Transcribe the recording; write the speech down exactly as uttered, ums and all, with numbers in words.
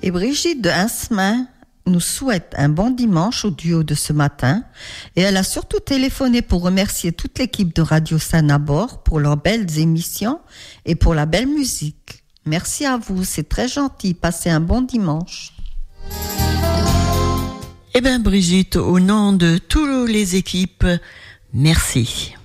Et Brigitte de Hinsemain nous souhaite un bon dimanche au duo de ce matin. Et elle a surtout téléphoné pour remercier toute l'équipe de Radio Saint-Nabor pour leurs belles émissions et pour la belle musique. Merci à vous, c'est très gentil. Passez un bon dimanche. Eh bien, Brigitte, au nom de toutes les équipes, merci.